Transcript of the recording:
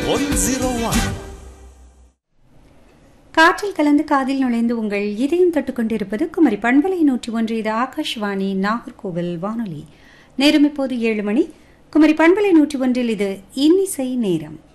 101. காற்றில் கலந்து காதில் நுழைந்து உங்கள் இதயம் தொட்டுக்கொண்டிருப்பது குமரி பண்பலை 101. இது ஆகாஷ்வாணி நாகர்கோவில் வானொலி. நேரம் இப்போது 7 மணி. குமரி பண்பலை 101 இது இன்னிசை நேரம்.